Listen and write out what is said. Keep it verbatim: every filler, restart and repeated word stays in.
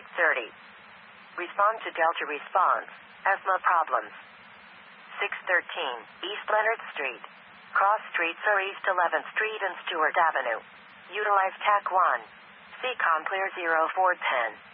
Exit thirty. Respond to Delta response. E S M A problems. six thirteen, East Leonard Street. Cross streets are East eleventh Street and Stewart Avenue. Utilize T A C one. C COM clear zero four ten.